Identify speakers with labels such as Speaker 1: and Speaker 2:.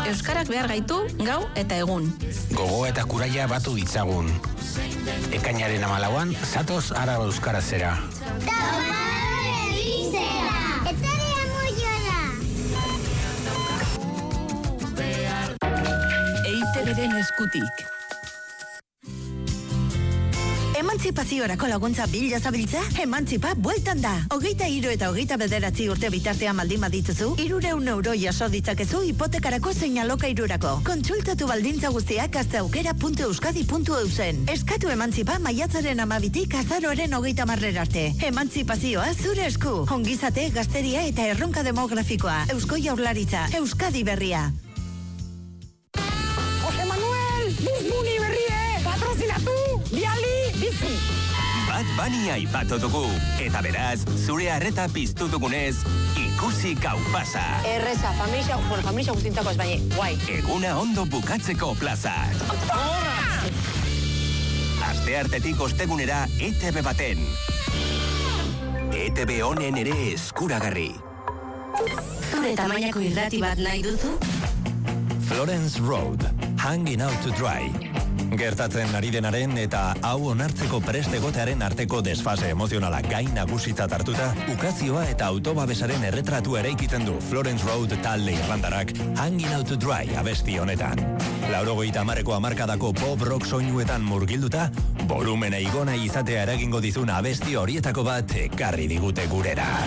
Speaker 1: Euskarak behar gaitu gau eta egun.
Speaker 2: Gogo eta kuraia batu ditzagun. Ekainaren 14an, zatoz Araba Euskarazera.
Speaker 3: EITBren eskutik. Emantzipaziorako laguntza bila zabiltza? Emantzipa bueltan da. 23 eta 29 urte bitartean baldin badituzu, 300 euro jaso ditzakezu hipotekarako zein alokairurako. Kontsultatu baldintza guztiak gazteaukera.euskadi.eusen. Eskatu emantzipa maiatzaren 12tik azaroaren 30 arte. Emantzipazioa zure esku. Ongizate, gazteria eta erronka demografikoa. Eusko Jaurlaritza, Euskadi berria.
Speaker 4: Jose Manuel, Buzbuni berrie, patrozinatu, biali, bizi.
Speaker 5: Bat Bunny aipatu dugu, eta beraz, zure arreta piztu dugunez, ikusi gau pasa.
Speaker 4: Erreza, familia guztintako ez baina, guai.
Speaker 5: Eguna ondo bukatzeko plazak. Asteartetik ostegunera ETB baten. ETB honen ere eskuragarri.
Speaker 3: Zure tamainako irrati bat nahi duzu?
Speaker 6: Florence Road, Hanging Out to Dry. Gertatzen ari denaren eta hau onartzeko prest egotearen arteko desfase emozionala gain nagusitzat hartuta, ukazioa eta autobabesaren erretratu eraikitzen du Florence Road talde irlandarak Hanging Out to Dry abesti honetan. 80ko hamarkadako pop rock soinuetan murgilduta, volumena igona izatea eragingo dizun abesti horietako bat ekarri digute gurera.